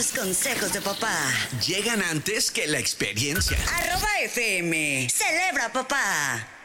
Los consejos de papá llegan antes que la experiencia. @FM. Celebra, papá.